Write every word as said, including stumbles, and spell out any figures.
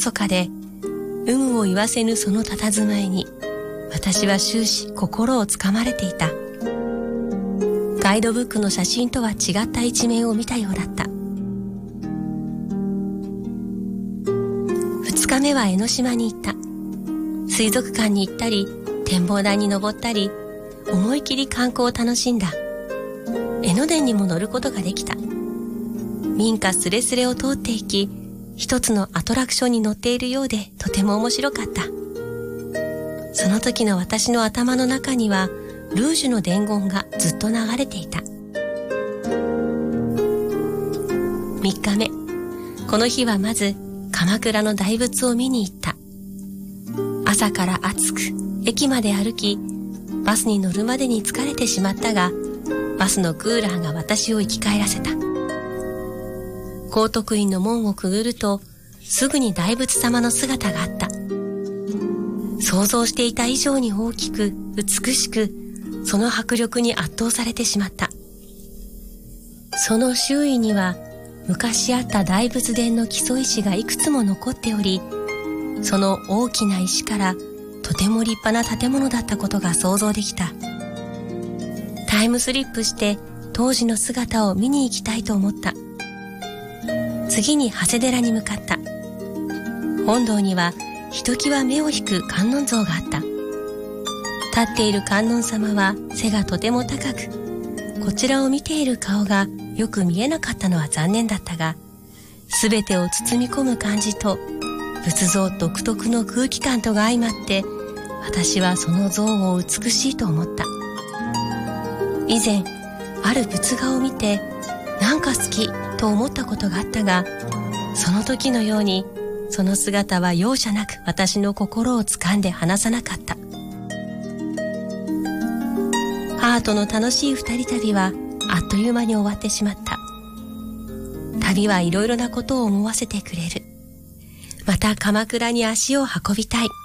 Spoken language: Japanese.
厳かで有無を言わせぬその佇まいに私は終始心をつかまれていた。ガイドブックの写真とは違った一面を見たようだった。二日目は江ノ島に行った。水族館に行ったり、展望台に登ったり、思い切り観光を楽しんだ。江ノ電にも乗ることができた。民家すれすれを通っていき、一つのアトラクションに乗っているようでとても面白かった。その時の私の頭の中にはルージュの伝言がずっと流れていた。三日目、この日はまず鎌倉の大仏を見に行った。朝から暑く駅まで歩き、バスに乗るまでに疲れてしまったが、バスのクーラーが私を生き返らせた。高徳院の門をくぐると、すぐに大仏様の姿があった。想像していた以上に大きく、美しく、その迫力に圧倒されてしまった。その周囲には、昔あった大仏殿の基礎石がいくつも残っており、その大きな石からとても立派な建物だったことが想像できた。タイムスリップして当時の姿を見に行きたいと思った。次に長谷寺に向かった。本堂にはひときわ目を引く観音像があった。立っている観音様は背がとても高く、こちらを見ている顔がよく見えなかったのは残念だったが、すべてを包み込む感じと仏像独特の空気感とが相まって、私はその像を美しいと思った。以前ある仏画を見てなんか好きと思ったことがあったが、その時のようにその姿は容赦なく私の心を掴んで離さなかった。母との楽しい二人旅はあっという間に終わってしまった。旅はいろいろなことを思わせてくれる。また鎌倉に足を運びたい。